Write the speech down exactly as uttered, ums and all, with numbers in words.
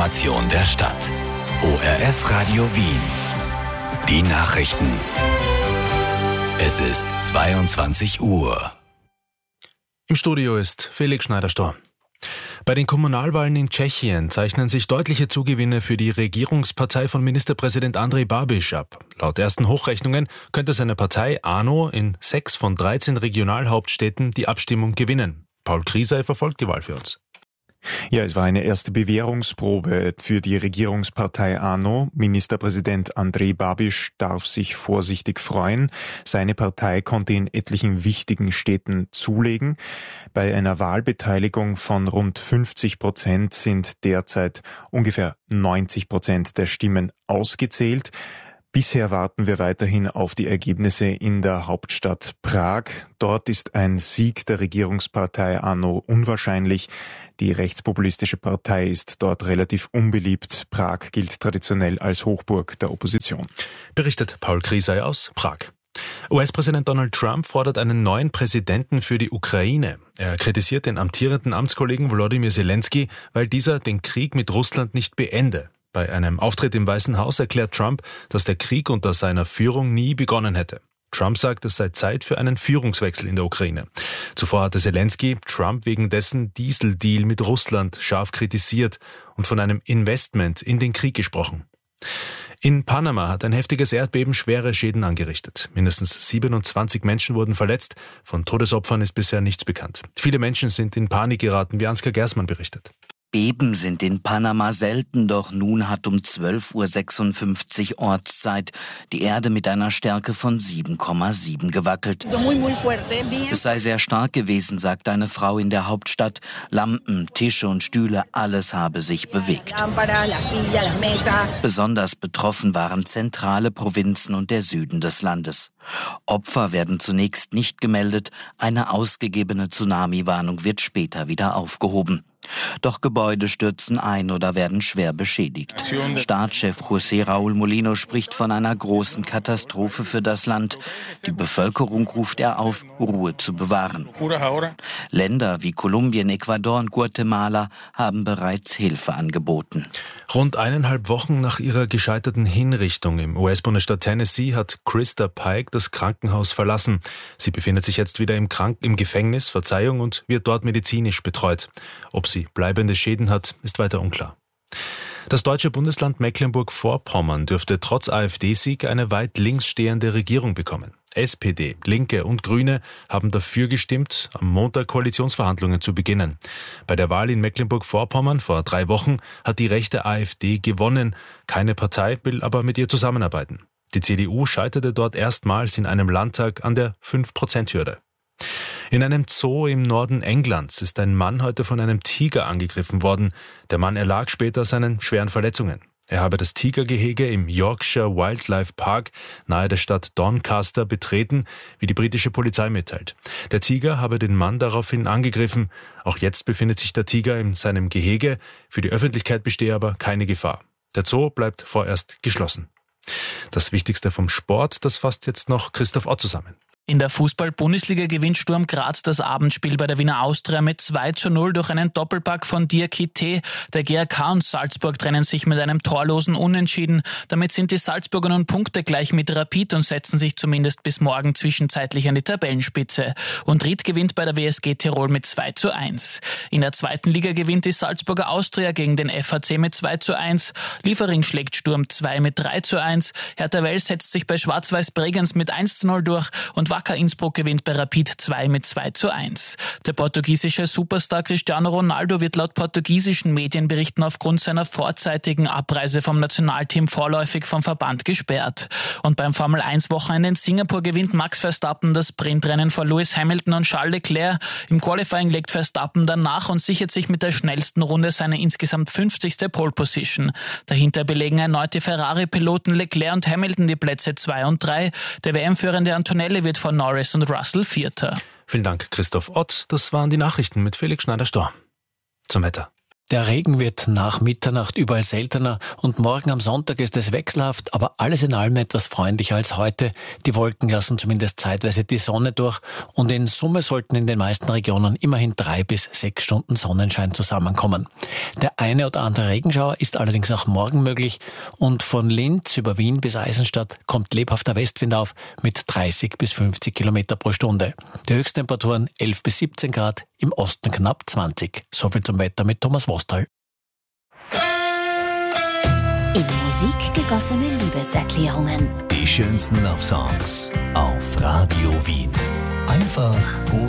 Information der Stadt. O R F Radio Wien. Die Nachrichten. Es ist zweiundzwanzig Uhr. Im Studio ist Felix Schneider-Storr. Bei den Kommunalwahlen in Tschechien zeichnen sich deutliche Zugewinne für die Regierungspartei von Ministerpräsident Andrej Babiš ab. Laut ersten Hochrechnungen könnte seine Partei ANO in sechs von dreizehn Regionalhauptstädten die Abstimmung gewinnen. Paul Kriesey verfolgt die Wahl für uns. Ja, es war eine erste Bewährungsprobe für die Regierungspartei ANO. Ministerpräsident Andrej Babiš darf sich vorsichtig freuen. Seine Partei konnte in etlichen wichtigen Städten zulegen. Bei einer Wahlbeteiligung von rund fünfzig Prozent sind derzeit ungefähr neunzig Prozent der Stimmen ausgezählt. Bisher warten wir weiterhin auf die Ergebnisse in der Hauptstadt Prag. Dort ist ein Sieg der Regierungspartei ANO unwahrscheinlich. Die rechtspopulistische Partei ist dort relativ unbeliebt. Prag gilt traditionell als Hochburg der Opposition. Berichtet Paul Kriesey aus Prag. U S-Präsident Donald Trump fordert einen neuen Präsidenten für die Ukraine. Er kritisiert den amtierenden Amtskollegen Volodymyr Zelensky, weil dieser den Krieg mit Russland nicht beende. Bei einem Auftritt im Weißen Haus erklärt Trump, dass der Krieg unter seiner Führung nie begonnen hätte. Trump sagt, es sei Zeit für einen Führungswechsel in der Ukraine. Zuvor hatte Zelensky Trump wegen dessen Dieseldeal mit Russland scharf kritisiert und von einem Investment in den Krieg gesprochen. In Panama hat ein heftiges Erdbeben schwere Schäden angerichtet. Mindestens siebenundzwanzig Menschen wurden verletzt. Von Todesopfern ist bisher nichts bekannt. Viele Menschen sind in Panik geraten, wie Ansgar Gersmann berichtet. Beben sind in Panama selten, doch nun hat um zwölf Uhr sechsundfünfzig Ortszeit die Erde mit einer Stärke von sieben Komma sieben gewackelt. Es sei sehr stark gewesen, sagt eine Frau in der Hauptstadt. Lampen, Tische und Stühle, alles habe sich bewegt. Besonders betroffen waren zentrale Provinzen und der Süden des Landes. Opfer werden zunächst nicht gemeldet, eine ausgegebene Tsunami-Warnung wird später wieder aufgehoben. Doch Gebäude stürzen ein oder werden schwer beschädigt. Staatschef José Raúl Molino spricht von einer großen Katastrophe für das Land. Die Bevölkerung ruft er auf, Ruhe zu bewahren. Länder wie Kolumbien, Ecuador und Guatemala haben bereits Hilfe angeboten. Rund eineinhalb Wochen nach ihrer gescheiterten Hinrichtung im U S-Bundesstaat Tennessee hat Krista Pike das Krankenhaus verlassen. Sie befindet sich jetzt wieder im, Krank- im Gefängnis, Verzeihung, und wird dort medizinisch betreut. Ob sie bleibende Schäden hat, ist weiter unklar. Das deutsche Bundesland Mecklenburg-Vorpommern dürfte trotz AfD-Sieg eine weit links stehende Regierung bekommen. S P D, Linke und Grüne haben dafür gestimmt, am Montag Koalitionsverhandlungen zu beginnen. Bei der Wahl in Mecklenburg-Vorpommern vor drei Wochen hat die rechte AfD gewonnen. Keine Partei will aber mit ihr zusammenarbeiten. Die C D U scheiterte dort erstmals in einem Landtag an der fünf Prozent Hürde. In einem Zoo im Norden Englands ist ein Mann heute von einem Tiger angegriffen worden. Der Mann erlag später seinen schweren Verletzungen. Er habe das Tigergehege im Yorkshire Wildlife Park nahe der Stadt Doncaster betreten, wie die britische Polizei mitteilt. Der Tiger habe den Mann daraufhin angegriffen. Auch jetzt befindet sich der Tiger in seinem Gehege. Für die Öffentlichkeit bestehe aber keine Gefahr. Der Zoo bleibt vorerst geschlossen. Das Wichtigste vom Sport, das fasst jetzt noch Christoph Ott zusammen. In der Fußball-Bundesliga gewinnt Sturm Graz das Abendspiel bei der Wiener Austria mit zwei zu null durch einen Doppelpack von Diakité. Der G R K und Salzburg trennen sich mit einem torlosen Unentschieden. Damit sind die Salzburger nun punktegleich mit Rapid und setzen sich zumindest bis morgen zwischenzeitlich an die Tabellenspitze. Und Ried gewinnt bei der W S G Tirol mit zwei zu eins. In der zweiten Liga gewinnt die Salzburger Austria gegen den F A C mit zwei zu eins. Liefering schlägt Sturm zwei mit drei zu eins. Hertha Wels setzt sich bei Schwarz-Weiß Bregenz mit eins zu null durch und Wacker Innsbruck gewinnt bei Rapid zwei mit zwei zu eins. Der portugiesische Superstar Cristiano Ronaldo wird laut portugiesischen Medienberichten aufgrund seiner vorzeitigen Abreise vom Nationalteam vorläufig vom Verband gesperrt. Und beim Formel eins Wochenende in Singapur gewinnt Max Verstappen das Sprintrennen vor Lewis Hamilton und Charles Leclerc. Im Qualifying legt Verstappen dann nach und sichert sich mit der schnellsten Runde seine insgesamt fünfzigste Pole Position. Dahinter belegen erneut die Ferrari-Piloten Leclerc und Hamilton die Plätze zwei und drei. Der W M-führende Antonelli wird von Norris und Russell Vierter. Vielen Dank, Christoph Ott. Das waren die Nachrichten mit Felix Schneider-Storr. Zum Wetter. Der Regen wird nach Mitternacht überall seltener und morgen am Sonntag ist es wechselhaft, aber alles in allem etwas freundlicher als heute. Die Wolken lassen zumindest zeitweise die Sonne durch und in Summe sollten in den meisten Regionen immerhin drei bis sechs Stunden Sonnenschein zusammenkommen. Der eine oder andere Regenschauer ist allerdings auch morgen möglich und von Linz über Wien bis Eisenstadt kommt lebhafter Westwind auf mit dreißig bis fünfzig Kilometer pro Stunde. Die Höchsttemperaturen elf bis siebzehn Grad, im Osten knapp zwanzig. So viel zum Wetter mit Thomas Wostal. In Musik gegossene Liebeserklärungen. Die schönsten Love Songs auf Radio Wien. Einfach gut.